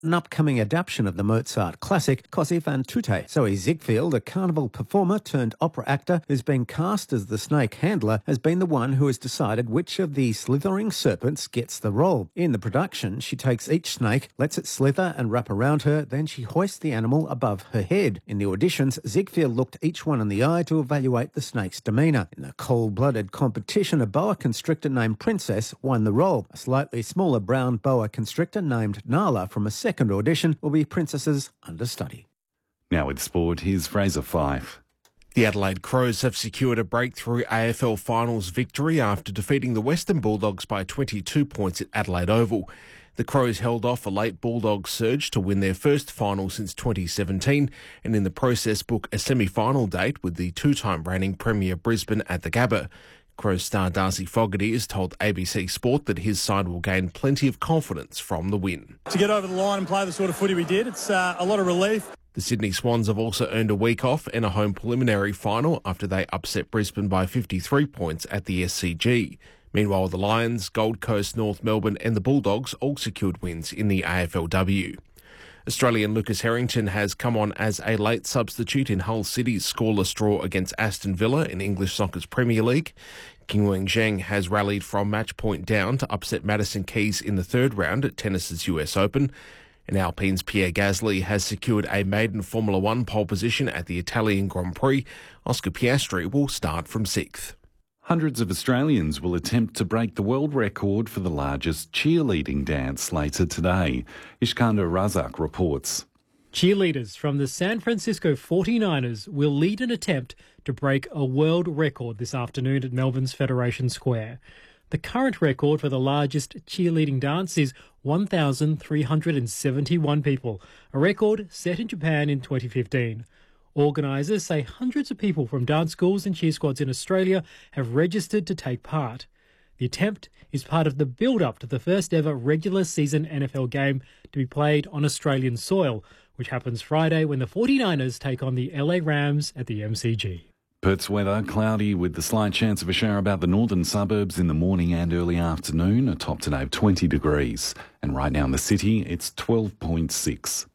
an upcoming adaptation of the Mozart classic Così fan tutte. Zoe Ziegfeld, a carnival performer turned opera actor who's been cast as the snake handler, has been the one who has decided which of the slithering serpents gets the role. In the production, she takes each snake, lets it slither and wrap around her, then she hoists the animal above her head. In the auditions, Ziegfeld looked each one in the eye to evaluate the snake's demeanour. In the cold-blooded competition, a boa constrictor named Princess won the role. A slightly smaller brown boa constrictor named Nala from a second audition will be Princess's understudy. Now with sport, here's Fraser Fife. The Adelaide Crows have secured a breakthrough AFL Finals victory after defeating the Western Bulldogs by 22 points at Adelaide Oval. The Crows held off a late Bulldogs surge to win their first final since 2017 and in the process book a semi-final date with the two-time reigning Premier Brisbane at the Gabba. Crows star Darcy Fogarty has told ABC Sport that his side will gain plenty of confidence from the win. To get over the line and play the sort of footy we did, it's a lot of relief. The Sydney Swans have also earned a week off and a home preliminary final after they upset Brisbane by 53 points at the SCG. Meanwhile, the Lions, Gold Coast, North Melbourne and the Bulldogs all secured wins in the AFLW. Australian Lucas Harrington has come on as a late substitute in Hull City's scoreless draw against Aston Villa in English Soccer's Premier League. Qinwen Zheng has rallied from match point down to upset Madison Keys in the third round at tennis's US Open. And Alpine's Pierre Gasly has secured a maiden Formula One pole position at the Italian Grand Prix. Oscar Piastri will start from sixth. Hundreds of Australians will attempt to break the world record for the largest cheerleading dance later today. Ishkandar Razak reports. Cheerleaders from the San Francisco 49ers will lead an attempt to break a world record this afternoon at Melbourne's Federation Square. The current record for the largest cheerleading dance is 1,371 people, a record set in Japan in 2015. Organisers say hundreds of people from dance schools and cheer squads in Australia have registered to take part. The attempt is part of the build-up to the first ever regular season NFL game to be played on Australian soil, which happens Friday when the 49ers take on the LA Rams at the MCG. Perth's weather, cloudy with the slight chance of a shower about the northern suburbs in the morning and early afternoon, a top today of 20 degrees. And right now in the city, it's 12.6.